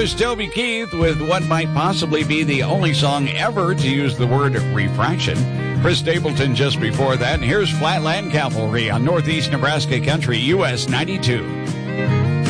There's Toby Keith with what might possibly be the only song ever to use the word refraction. Chris Stapleton just before that. And here's Flatland Cavalry on Northeast Nebraska Country, US 92.